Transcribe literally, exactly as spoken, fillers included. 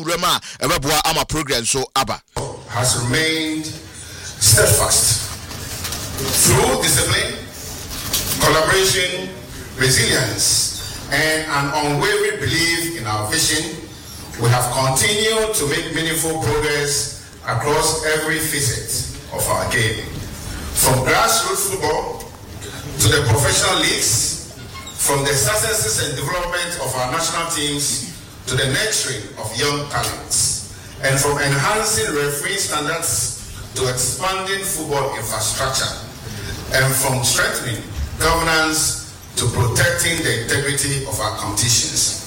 Rema Ebeboa ama program so aba has remained steadfast through discipline, collaboration, resilience, and an unwavering belief in our vision. We have continued to make meaningful progress across every facet of our game, from grassroots football to the professional leagues, from the successes and development of our national teams to the nurturing of young talents, and from enhancing referee standards to expanding football infrastructure, and from strengthening governance to protecting the integrity of our competitions.